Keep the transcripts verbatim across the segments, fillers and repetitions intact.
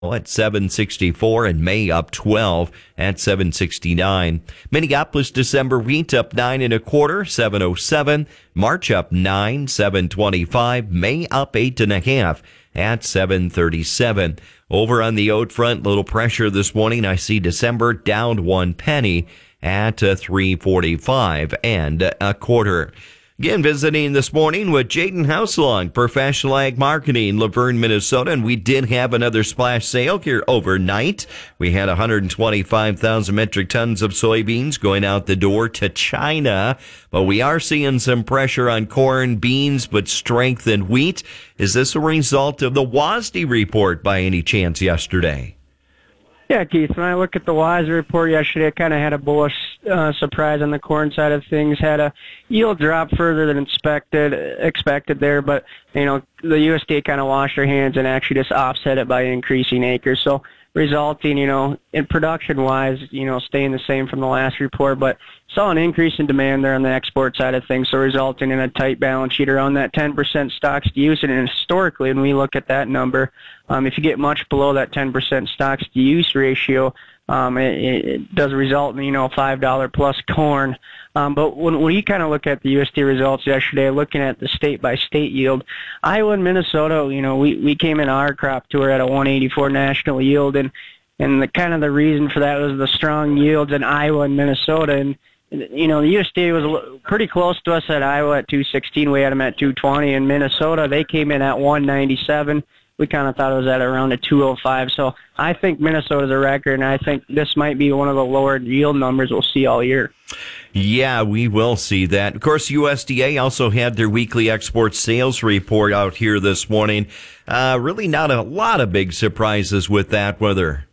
at seven sixty-four, and May up twelve at seven sixty-nine. Minneapolis December wheat up nine and a quarter, seven oh seven. March up nine, seven twenty-five. May up eight and a half at seven thirty-seven. Over on the oat front, little pressure this morning. I see December down one penny at uh, three forty-five and a quarter. Again, visiting this morning with Jaden Houselong, Professional Ag Marketing, Laverne, Minnesota, and we did have another splash sale here overnight. We had one hundred twenty-five thousand metric tons of soybeans going out the door to China, but we are seeing some pressure on corn, beans, but strength in wheat. Is this a result of the W A S D report by any chance yesterday? Yeah, Keith, when I look at the W A S D report yesterday, I kind of had a bullish uh, surprise on the corn side of things. Had a yield drop further than expected, expected there, but, you know, the U S D A kind of washed their hands and actually just offset it by increasing acres. So resulting, you know, in production-wise, you know, staying the same from the last report, but saw an increase in demand there on the export side of things, so resulting in a tight balance sheet around that ten percent stocks to use. And historically, when we look at that number, um, if you get much below that ten percent stocks to use ratio, um, it, it does result in, you know, five dollars plus corn. Um, but when, when you kind of look at the U S D A results yesterday, looking at the state-by-state yield, Iowa and Minnesota, you know, we, we came in our crop tour at a one eighty-four national yield, and and the kind of the reason for that was the strong yields in Iowa and Minnesota. And you know, the U S D A was pretty close to us at Iowa at two sixteen. We had them at two twenty. In Minnesota, they came in at one ninety-seven. We kind of thought it was at around a two oh five. So I think Minnesota's a record, and I think this might be one of the lower yield numbers we'll see all year. Yeah, we will see that. Of course, U S D A also had their weekly export sales report out here this morning. Uh, really not a lot of big surprises with that weather.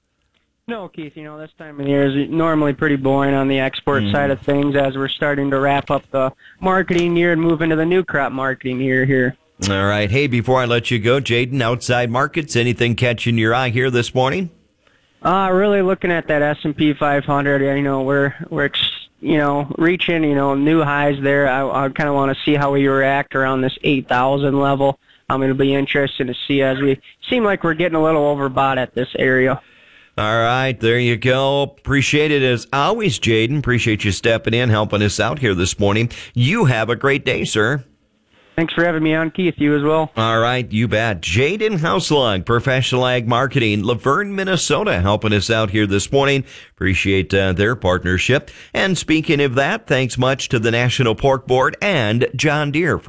No, Keith, you know, this time of year is normally pretty boring on the export mm. side of things as we're starting to wrap up the marketing year and move into the new crop marketing year here. All right. Hey, before I let you go, Jaden, outside markets, anything catching your eye here this morning? Uh, really looking at that S and P five hundred. You know, we're, we're you know, reaching, you know, new highs there. I, I kind of want to see how we react around this eight thousand level. Um, it'll be interesting to see as we seem like we're getting a little overbought at this area. All right, there you go. Appreciate it as always, Jaden. Appreciate you stepping in, helping us out here this morning. You have a great day, sir. Thanks for having me on, Keith. You as well. All right, you bet. Jaden Houselong, Professional Ag Marketing, Laverne, Minnesota, helping us out here this morning. Appreciate uh, their partnership. And speaking of that, thanks much to the National Pork Board and John Deere.